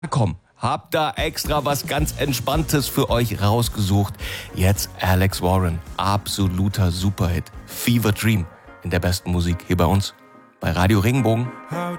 Komm, hab da extra was ganz Entspanntes für euch rausgesucht. Jetzt Alex Warren, absoluter Superhit. Fever Dream in der besten Musik hier bei uns, bei Radio Regenbogen. How